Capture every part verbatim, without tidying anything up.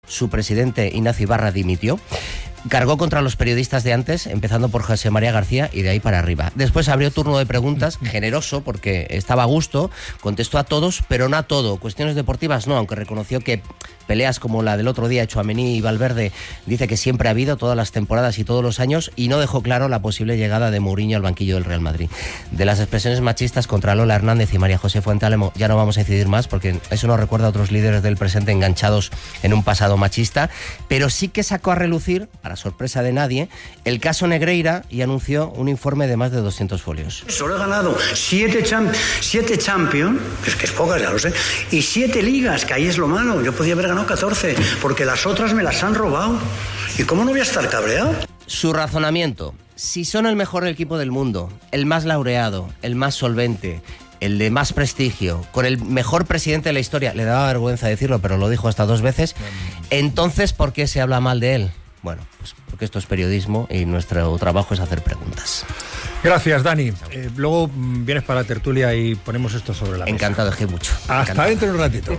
su presidente Ignacio Ibarra dimitió. Cargó contra los periodistas de antes, empezando por José María García y de ahí para arriba. Después abrió turno de preguntas, generoso, porque estaba a gusto, contestó a todos, pero no a todo. Cuestiones deportivas no, aunque reconoció que peleas como la del otro día, Tchouaméni y Valverde, dice que siempre ha habido, todas las temporadas y todos los años, y no dejó claro la posible llegada de Mourinho al banquillo del Real Madrid. De las expresiones machistas contra Lola Hernández y María José Fuentealemo ya no vamos a decidir más, porque eso nos recuerda a otros líderes del presente enganchados en un pasado machista, pero sí que sacó a relucir, para sorpresa de nadie, el caso Negreira y anunció un informe de más de doscientos folios. Solo he ganado siete, champ siete Champions, es que es pocas, ya lo sé, y siete ligas, que ahí es lo malo. Yo podía haber ganado catorce, porque las otras me las han robado. ¿Y cómo no voy a estar cabreado? Su razonamiento: si son el mejor equipo del mundo, el más laureado, el más solvente, el de más prestigio, con el mejor presidente de la historia, le daba vergüenza decirlo, pero lo dijo hasta dos veces, entonces ¿por qué se habla mal de él? Bueno, pues porque esto es periodismo y nuestro trabajo es hacer preguntas. Gracias, Dani. Eh, luego mmm, vienes para la tertulia y ponemos esto sobre la mesa. Encantado, es que mucho. Hasta Encantado. Dentro de un ratito.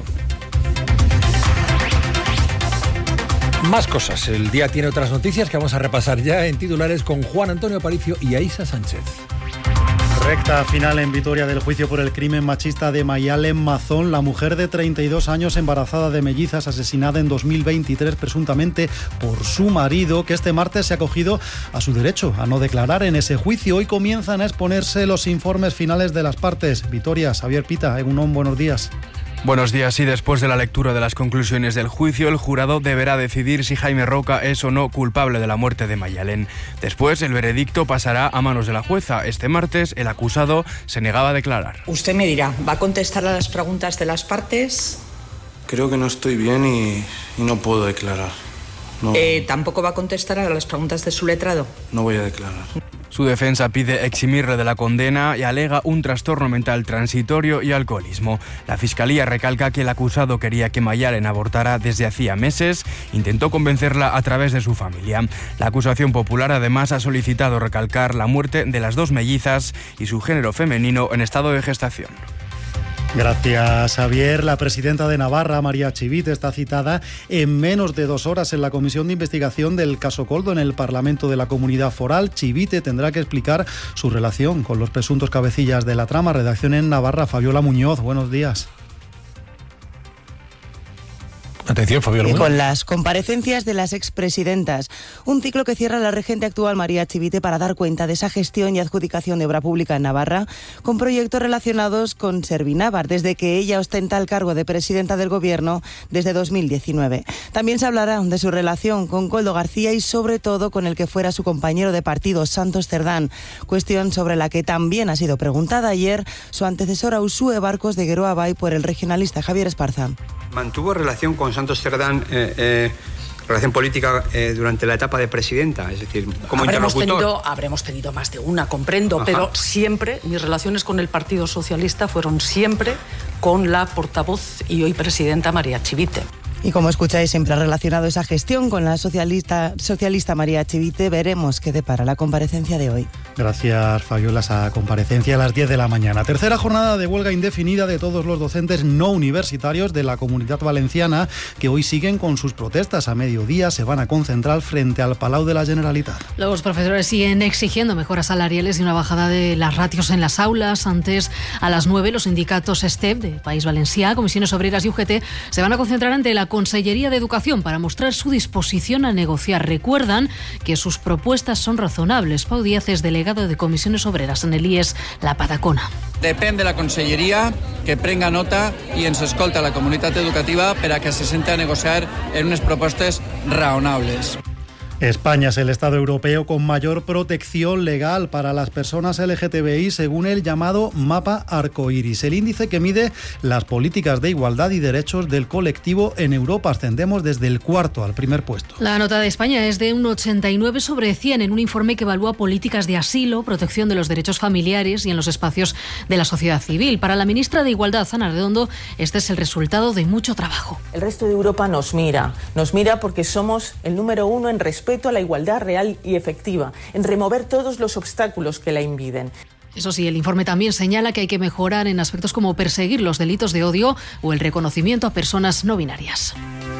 Más cosas. El día tiene otras noticias que vamos a repasar ya en titulares con Juan Antonio Aparicio y Aisa Sánchez. Recta final en Vitoria del juicio por el crimen machista de Mayalen Mazón, la mujer de treinta y dos años embarazada de mellizas asesinada en dos mil veintitrés presuntamente por su marido, que este martes se ha acogido a su derecho a no declarar en ese juicio. Hoy comienzan a exponerse los informes finales de las partes. Vitoria, Xavier Pita, Egunon, buenos días. Buenos días. Y después de la lectura de las conclusiones del juicio, el jurado deberá decidir si Jaime Roca es o no culpable de la muerte de Mayalen. Después, el veredicto pasará a manos de la jueza. Este martes, el acusado se negaba a declarar. Usted me dirá, ¿va a contestar a las preguntas de las partes? Creo que no estoy bien y, y no puedo declarar. No, eh, ¿Tampoco va a contestar a las preguntas de su letrado? No voy a declarar. Su defensa pide eximirle de la condena y alega un trastorno mental transitorio y alcoholismo. La Fiscalía recalca que el acusado quería que Mayalen abortara desde hacía meses. Intentó convencerla a través de su familia. La acusación popular además ha solicitado recalcar la muerte de las dos mellizas y su género femenino en estado de gestación. Gracias, Xavier. La presidenta de Navarra, María Chivite, está citada en menos de dos horas en la comisión de investigación del caso Koldo en el Parlamento de la Comunidad Foral. Chivite tendrá que explicar su relación con los presuntos cabecillas de la trama. Redacción en Navarra, Fabiola Muñoz. Buenos días. Atención, Fabiola. Y con las comparecencias de las expresidentas, un ciclo que cierra la regente actual María Chivite para dar cuenta de esa gestión y adjudicación de obra pública en Navarra con proyectos relacionados con Servinavar, desde que ella ostenta el cargo de presidenta del Gobierno desde dos mil diecinueve. También se hablará de su relación con Koldo García y sobre todo con el que fuera su compañero de partido, Santos Cerdán, cuestión sobre la que también ha sido preguntada ayer su antecesora Uxue Barcos de Geroa Bai por el regionalista Javier Esparza. ¿Mantuvo relación con Santos Cerdán, eh, eh, relación política eh, durante la etapa de presidenta? Es decir, como habremos interlocutor. Tenido, habremos tenido más de una, comprendo, Ajá. pero siempre mis relaciones con el Partido Socialista fueron siempre con la portavoz y hoy presidenta María Chivite. Y como escucháis, siempre ha relacionado esa gestión con la socialista, socialista María Chivite. Veremos qué depara la comparecencia de hoy. Gracias, Fabiola. Esa comparecencia a las diez de la mañana. Tercera jornada de huelga indefinida de todos los docentes no universitarios de la Comunidad Valenciana, que hoy siguen con sus protestas. A mediodía se van a concentrar frente al Palau de la Generalitat. Los profesores siguen exigiendo mejoras salariales y una bajada de las ratios en las aulas. Antes, a las nueve, los sindicatos STEP de País Valencià, Comisiones Obreras y U G T se van a concentrar ante la Consellería de Educación para mostrar su disposición a negociar. Recuerdan que sus propuestas son razonables. Pau Díaz es delegado de Comisiones Obreras en el I E S La Patacona. Depèn de la Conselleria que prenga nota i ens escolta la comunitat educativa per a que se sente a negociar en unes propostes raonables. España es el Estado europeo con mayor protección legal para las personas L G T B I según el llamado Mapa Arcoiris, el índice que mide las políticas de igualdad y derechos del colectivo en Europa. Ascendemos desde el cuarto al primer puesto. La nota de España es de un ochenta y nueve sobre cien en un informe que evalúa políticas de asilo, protección de los derechos familiares y en los espacios de la sociedad civil. Para la ministra de Igualdad, Ana Redondo, este es el resultado de mucho trabajo. El resto de Europa nos mira, nos mira porque somos el número uno en respeto a la igualdad real y efectiva, en remover todos los obstáculos que la impiden. Eso sí, el informe también señala que hay que mejorar en aspectos como perseguir los delitos de odio o el reconocimiento a personas no binarias.